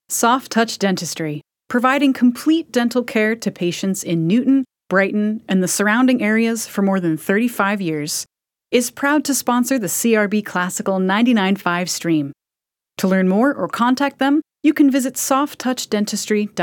Soft Touch Dentistry, providing complete dental care to patients in Newton, Brighton, and the surrounding areas for more than 35 years, is proud to sponsor the CRB Classical 99.5 stream. To learn more or contact them, you can visit softtouchdentistry.com.